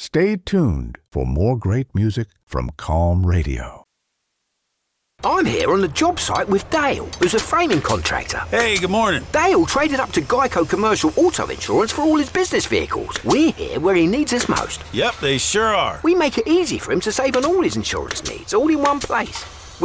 Stay tuned for more great music from Calm Radio. I'm here on the job site with Dale, who's a framing contractor. Hey, good morning. Dale traded up to Geico Commercial Auto Insurance for all his business vehicles. We're here where he needs us most. Yep, they sure are. We make it easy for him to save on all his insurance needs, all in one place.